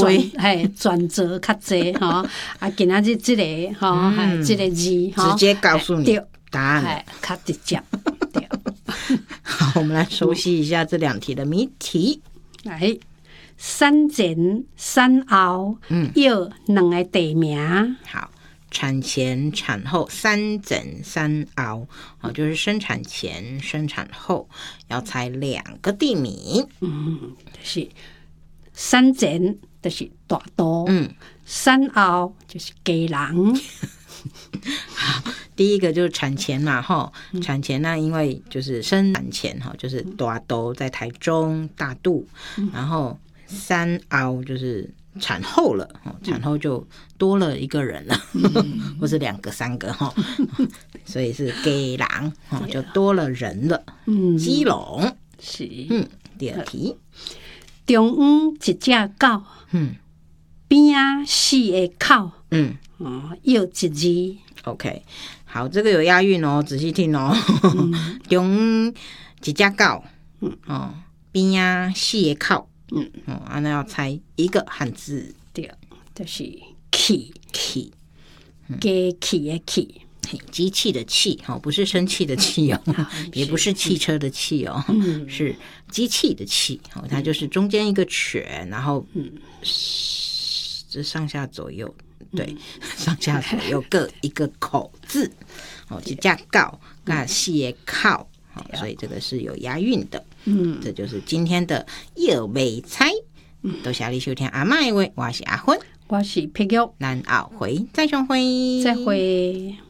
转折较济吼，今仔日这个吼，这个字直接告诉你答案了， 较直接。对， 好，我们来熟悉一下这2题的谜题。 来，产前产后要2个地名。 好。产前、产后、产前、产后，就是生产前、生产后，要猜2个地名。 就是产前就是大都，产后就是家人。 好，第一个就是产前嘛，产前呢，因为就是生产前就是大都在台中大肚，然后产后就是产后了，产后就多了一个人了，或是2个、3个所以是家人就多了人了。基隆是。 第2题， 中央一只狗，边啊4个口，要1字。 OK， 好，这个有押韵哦，仔细听哦。中央一只狗，边啊4个口。那要猜一个汉字。 对，就是气， 气， 机器的气， 机器的气，不是生气的气哦，也不是汽车的气哦，是机器的气。它就是中间一个犬，然后这上下左右，对，上下左右各一个口字。一只狗跟4个口，所以这个是有押韵的。这就是今天的又未猜。多谢你收听阿嬷的话，我是阿芬， 我是碧玉， 咱后回再相会， 再会。